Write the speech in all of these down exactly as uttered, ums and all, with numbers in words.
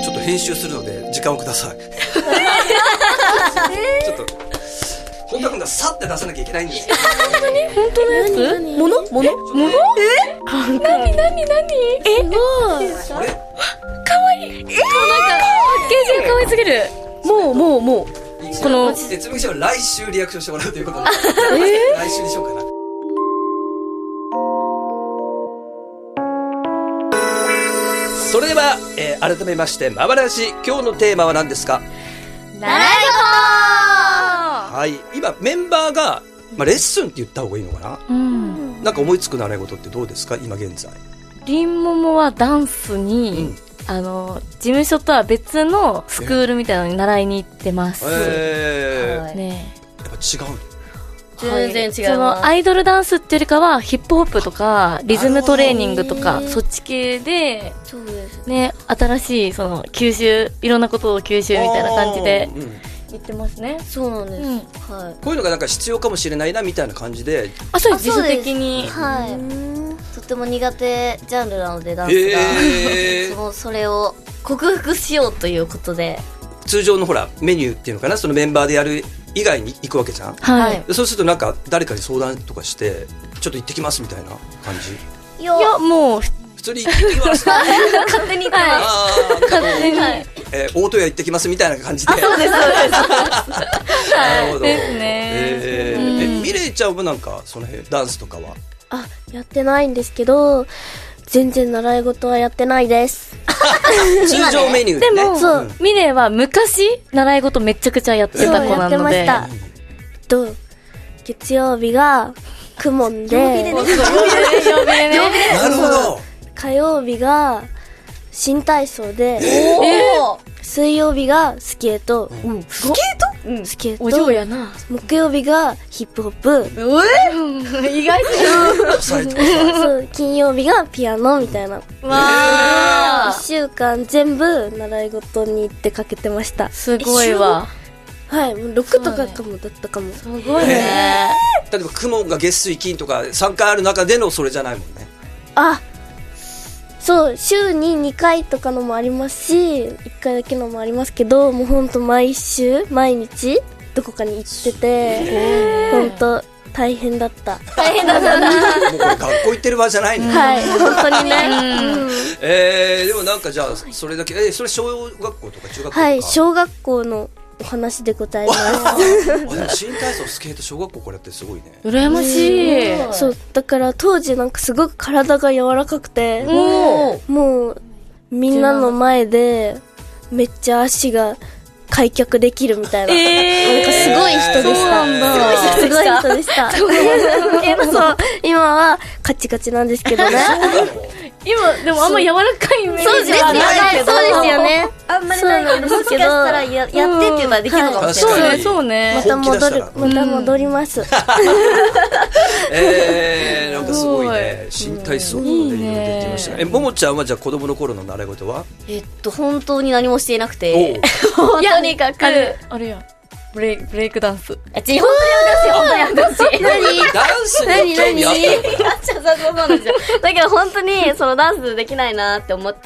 ちょっと編集するので時間をください。ちょっと本当は今度はさって出さなきゃいけないんですけど。 本当のやつ？もの？もの？もの？え？なになになに？え？すごい。 これ？ かわいい。え？なんかパッケージが可愛すぎる。もうもうもうこのつむぎちゃんは来週リアクションしてもらうということで、 えー、 来週にしようかな。それでは、えー、改めましてママラジ、今日のテーマは何ですか？ 習い事。はい、今メンバーが、まあ、レッスンって言った方がいいのかな、うん、なんか思いつく習い事ってどうですか今現在？ りんももはダンスに、うん、あの事務所とは別のスクールみたいなのに習いに行ってます。 えーはい、ね、 やっぱ違う。 全然違います。 そのアイドルダンスっていうよりかはヒップホップとかリズムトレーニングとかそっち系で、 そうですね、新しいその吸収、いろんなことを吸収みたいな感じで言ってますね。 そうなんです、うんはい、こういうのがなんか必要かもしれないなみたいな感じで。 あ、そうです、自主的に。 はい、とても苦手ジャンルなのでダンスが、えー、そのそれを克服しようということで、 通常のほらメニューっていうのかな、そのメンバーでやる以外に行くわけじゃん。 はい。 そうするとなんか誰かに相談とかしてちょっと行ってきますみたいな感じ。 いや、いやもう普通に行ってきます。 勝手に行ってます。 勝手に、 えー、大戸屋行ってきますみたいな感じで。 あ、そうですそうです。 なるほど。 ですね。 えー、えミレイちゃんもなんかその辺ダンスとかは？ あ、やってないんですけど、全然習い事はやってないです。 通常メニューでね。 でも、そう、ミレイは昔習い事めちゃくちゃやってた子なので。 やってました。と月曜日がクモンで、 曜日でね、曜日でね、 なるほど。 火曜日が新体操で、水曜日がスケート、 スケート、 スケート、 お嬢やな。 木曜日がヒップホップ、 意外とそう、金曜日がピアノみたいな。 わー、いっしゅうかん全部習い事に行ってかけてました。 すごいわ。 はい、もうろくとかかもだったかも。 すごいね。 例えば雲が月水金とかさんかいある中でのそれじゃないもんね。 あ、そう、週ににかいとかのもありますし、いっかいだけのもありますけど、もうほんと毎週毎日どこかに行ってて、ほんと大変だった。 大変だったな。 もうこれ学校行ってる場じゃないの。 はい、本当にね。うん、 えー、でもなんかじゃあそれだけ、えー、それ小学校とか中学校とか？ はい、小学校のお話でございます。 あ、でも新体操スケート小学校これってすごいね。 羨ましい。 そう、だから当時なんかすごく体が柔らかくて、もうもうみんなの前でめっちゃ足が開脚できるみたいな、えー、なんかすごい人でした。えー、すごい人でした。そう、今はカチカチなんですけどね。 今でもあんま柔らかいイメージはないけど、そうですよね。 あんまりないけど、もしかしたら や, やってって言ったらできるのかもしれない。 そうね。 また戻る、また戻ります。 えー、なんかすごいね。新体操でいろいろできました。え、ももちゃんはじゃあ子供の頃の習い事は？ えっと本当に何もしていなくて、 とにかくあれあれや。ブレイブレイクダンス。 あ、ち、本当にやめてほしい。本当にやめてほしい。 何？ダンスに興味あったの？ いや、そうそうなんですよ。だけど本当にそのダンスできないなって思って、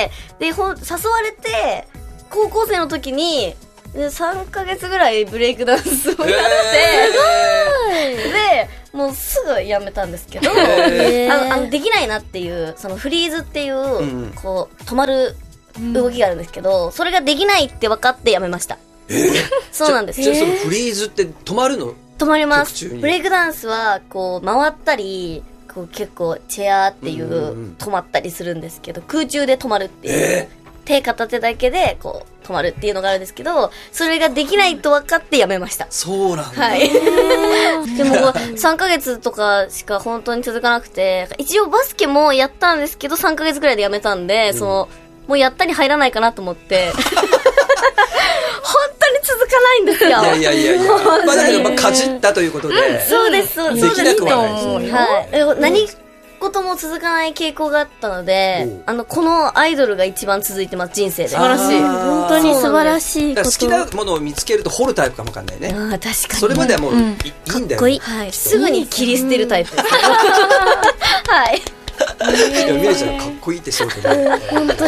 で、ほん、誘われて、高校生の時に、さんかげつぐらいブレイクダンスをやって、えー、で、もうすぐやめたんですけど、えー、あの、あのできないなっていう、そのフリーズっていう、うん、こう、止まる動きがあるんですけど、それができないって分かってやめました。 えー、 そうなんです。 じゃあそのフリーズって止まるの？ 止まります。ブレイクダンスはこう回ったり、こう結構チェアっていう止まったりするんですけど、空中で止まるっていう、えー、手片手だけでこう止まるっていうのがあるんですけど、それができないと分かってやめました。 そうなんだ。 はい。でもさんかげつとかしか本当に続かなくて、一応バスケもやったんですけどさんかげつぐらいでやめたんで、うん、そのもうやったに入らないかなと思って。本当に続かないんですよ。 いやいやいやいや。まあだけどまあかじったということで。 うん、そうですそうです。 できなくはないですよね。 はい。何事も続かない傾向があったので、あのこのアイドルが一番続いてます人生で。 素晴らしい。 本当に素晴らしいこと。 好きなものを見つけると掘るタイプかもわかんないね。 ああ確かに。 それまではもういいんだよ。かっこいい。 はい。すぐに切り捨てるタイプです。はい。 いやミレイちゃんかっこいいってそうだね。 本当にかっこ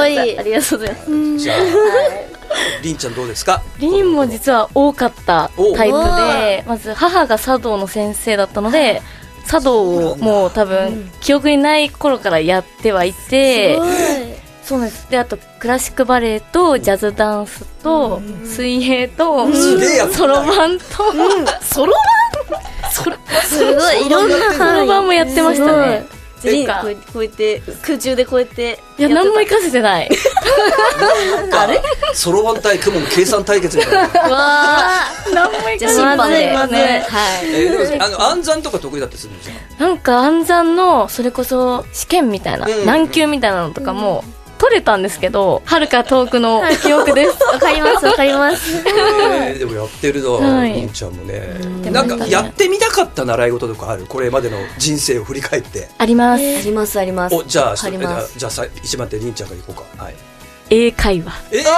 こいい。 ありがとうございます。 じゃあ、りんちゃんどうですか？ りんも実は多かったタイプで、まず母が茶道の先生だったので、茶道をもう多分記憶にない頃からやってはいて、そうなんです。で、あとクラシックバレエとジャズダンスと水泳とソロバンと、 ソロそれすごいいろんなソロバンもやってましたね。 えこうこうやって空中でこうやっていや何も活かせてない。 あれソロバン対雲の計算対決みたいな。 わあ何も活かせて審判ないでまずいはいえーでもあの暗算とか得意だったりするんですよ。 なんか暗算のそれこそ試験みたいな、 うん難級みたいなのとかも取れたんですけど、はるか遠くの記憶です。 わかりますわかります。 えーでもやってるのはいりんちゃんもね。 んなんかやってみたかった習い事とかある？これまでの人生を振り返って。 あります。 ありますあります。 おじゃああります。 じゃあさ一番手りんちゃんからいこうか。はい。 英会話。 えー、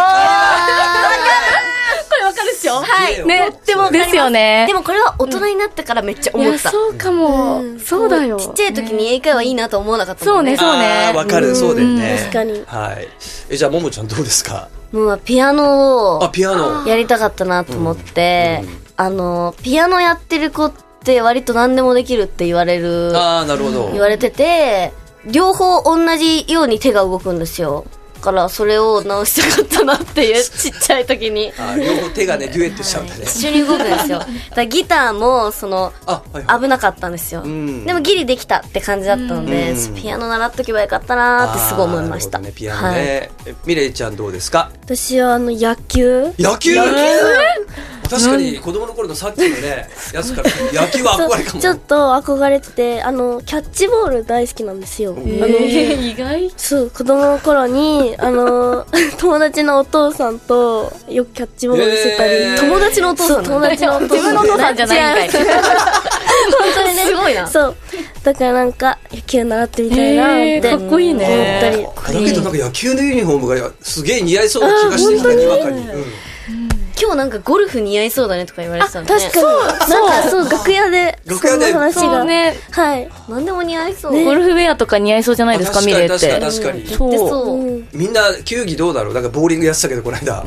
これわかるっしょ？ はいね、 とってもわかりますですよね。 でもこれは大人になってからめっちゃいや、 思った。 そうかも。そうだよ。 ちっちゃい時に英会話いいなと思わなかったそうね、 もんね。 そうね。 あーわかる、そうだよね。 確かに。 はい。えじゃあももちゃんどうですか？ もうピアノあをピアノ。 やりたかったなと思って、 うんうんあのピアノやってる子って割と何でもできるって言われるああなるほど。 言われてて、両方同じように手が動くんですよ。だからそれを直したかったなっていうちっちゃい時にあー両方手がねデュエットしちゃうんだね。 一緒に動くんですよ。だからギターもそのあはいはい。 危なかったんですよ。 うんでもギリできたって感じだったので、 うんピアノ習っとけばよかったなーってすごい思いました。 あーなるほどね、ピアノね。えミレイちゃんどうですか？ 私はあの野球。 野球。確かに子供の頃のさっきのねやつから野球は憧れかも。 ちょっと憧れてて、あのキャッチボール大好きなんですよ。あの意外。 そう子供の頃にあの友達のお父さんとよくキャッチボールしてたり、 へー友達のお父さんそう友達のお父さん自分のお父さんじゃないんかい。 違う本当にねすごいな。 そうだからなんか野球習ってみたいなってへーかっこいいね思ったり。 だけどなんか野球のユニフォームがすげえ似合いそうな気がしてきたにわかに。うん今日なんかゴルフ似合いそうだねとか言われてたんで、ね。 確かになんかそう楽屋で楽屋でそんな話がそうね。 はいなんでも似合いそう。 ゴルフウェアとか似合いそうじゃないですか、 あミレって。 確かに確かに確かに。 そう。 でそう。 うんみんな球技どうだろう。なんかボーリングやってたけどこの間。 ここ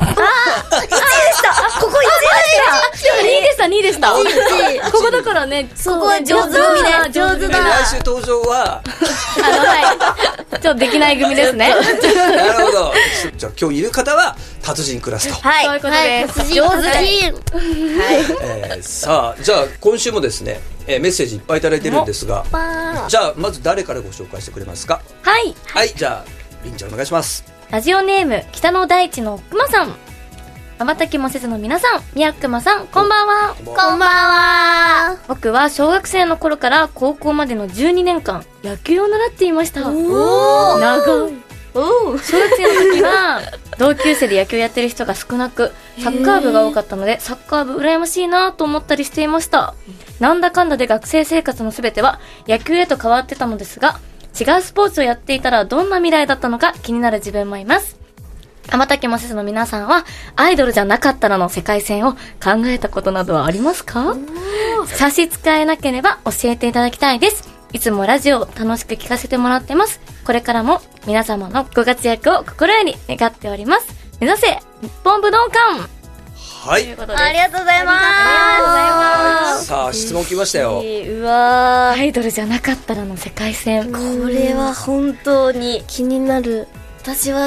にいでした、にいでした。 いちここだからね、 ここは上手組で上手でだ。 来週登場はあの、はい。ちょっとできない組ですね。 なるほど。じゃあ今日いる方は達人クラスと。 はい。 そういうことです。 上手だ。 えーさあじゃあ今週もですね、えーメッセージいっぱいいただいてるんですが、じゃあまず誰からご紹介してくれますか？ はい。 はいじゃありんちゃんお願いします。 ラジオネーム、北の大地のくまさん。まばたきもせずの皆さん、みやくまさん、こんばんは。 こんばんは。 こんばんは。 僕は小学生の頃から高校までのじゅうにねんかん、野球を習っていました。 おー。 長い。 おー。 小学生の時は、同級生で野球やってる人が少なく、サッカー部が多かったので、サッカー部羨ましいなと思ったりしていました。なんだかんだで学生生活のすべては野球へと変わってたのですが、違うスポーツをやっていたらどんな未来だったのか気になる自分もいます。天竹もせずの皆さんは、アイドルじゃなかったらの世界線を考えたことなどはありますか？差し支えなければ教えていただきたいです。いつもラジオを楽しく聞かせてもらってます。これからも皆様のご活躍を心より願っております。目指せ日本武道館はいということです。 ありがとうございます。 ありがとうございます。 さあ質問来ましたよ。 うわアイドルじゃなかったらの世界線。 ー。これは本当に。 気になる。 私は